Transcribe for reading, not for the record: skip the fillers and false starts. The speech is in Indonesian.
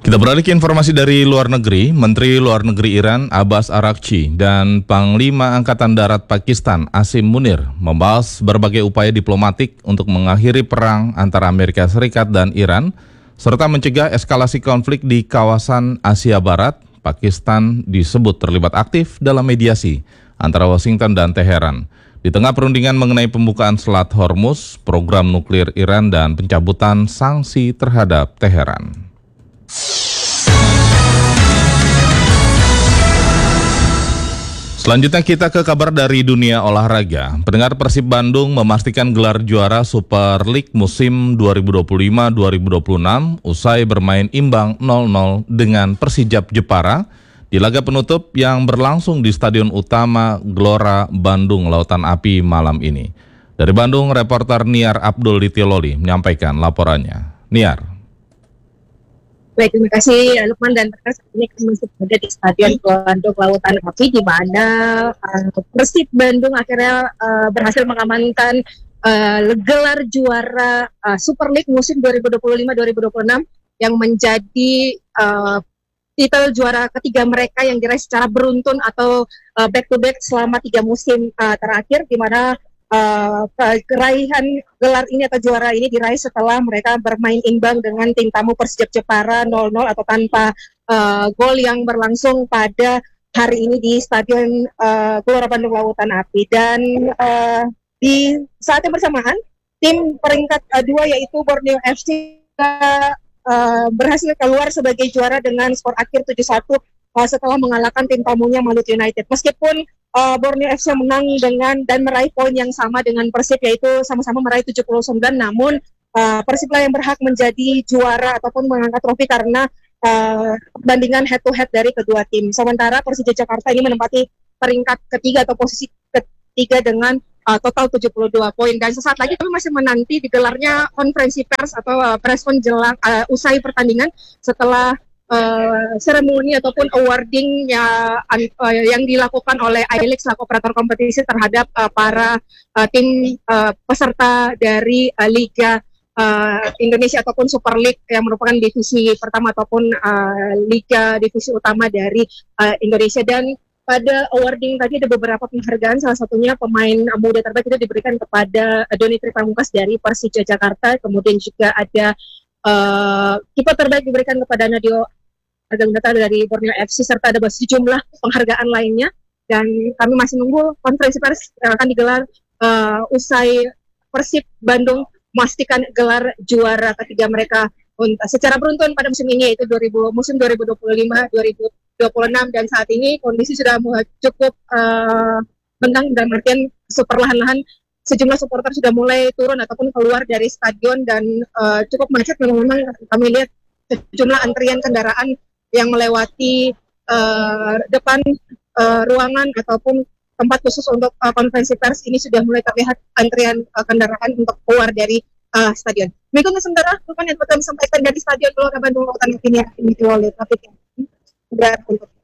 Kita beralih ke informasi dari luar negeri. Menteri Luar Negeri Iran Abbas Araghchi dan Panglima Angkatan Darat Pakistan Asim Munir membahas berbagai upaya diplomatik untuk mengakhiri perang antara Amerika Serikat dan Iran, serta mencegah eskalasi konflik di kawasan Asia Barat. Pakistan disebut terlibat aktif dalam mediasi antara Washington dan Teheran di tengah perundingan mengenai pembukaan Selat Hormuz, program nuklir Iran, dan pencabutan sanksi terhadap Teheran. Selanjutnya kita ke kabar dari dunia olahraga. Pendengar, Persib Bandung memastikan gelar juara Super League musim 2025-2026 usai bermain imbang 0-0 dengan Persijap Jepara di laga penutup yang berlangsung di Stadion Utama Gelora Bandung Lautan Api malam ini. Dari Bandung, reporter Niar Abdul Ditiloli menyampaikan laporannya. Niar. Baik, terima kasih Lukman, dan saat ini kami masih berada di Stadion Bandung Lautan Api, di mana Persib Bandung akhirnya berhasil mengamankan gelar juara Super League musim 2025-2026 yang menjadi titel juara ketiga mereka yang diraih secara beruntun atau back-to-back selama 3 musim terakhir, di mana keraihan gelar ini atau juara ini diraih setelah mereka bermain imbang dengan tim tamu Persijap Jepara 0-0 atau tanpa gol yang berlangsung pada hari ini di Stadion Gelora Bandung Lautan Api. Dan di saat yang bersamaan, tim peringkat 2 yaitu Borneo FC berhasil keluar sebagai juara dengan skor akhir 7-1 setelah mengalahkan tim tamunya Malut United. Meskipun Borneo FC menang dan meraih poin yang sama dengan Persib, yaitu sama-sama meraih 79, namun Persiblah yang berhak menjadi juara ataupun mengangkat trofi karena perbandingan head to head dari kedua tim. Sementara Persija Jakarta ini menempati peringkat ketiga atau posisi ketiga dengan total 72 poin. Dan sesaat lagi kami masih menanti digelarnya konferensi pers atau preskon jelang usai pertandingan setelah seremoni ataupun awarding yang dilakukan oleh iLeague selaku operator kompetisi terhadap para tim peserta dari Liga Indonesia ataupun Super League yang merupakan divisi pertama ataupun Liga divisi utama dari Indonesia. Dan pada awarding tadi ada beberapa penghargaan, salah satunya pemain muda terbaik itu diberikan kepada Doni Tripamungkas dari Persija Jakarta, kemudian juga ada kiper terbaik diberikan kepada Nadio Argandata dari Borneo FC, serta ada sejumlah penghargaan lainnya. Dan kami masih menunggu konferensi pers yang akan digelar usai Persib Bandung memastikan gelar juara ketiga mereka secara beruntun pada musim ini, yaitu musim 2025-2026. Dan saat ini kondisi sudah cukup bentang, dan artian perlahan-lahan sejumlah supporter sudah mulai turun ataupun keluar dari stadion, dan cukup macet. Memang kami lihat sejumlah antrian kendaraan yang melewati depan ruangan ataupun tempat khusus untuk konferensi pers ini sudah mulai terlihat antrian kendaraan untuk keluar dari stadion. Demikian sementara bukan yang pertama sampaikan dari Stadion Gelora Bandung Lautan Api ini oleh Traffic untuk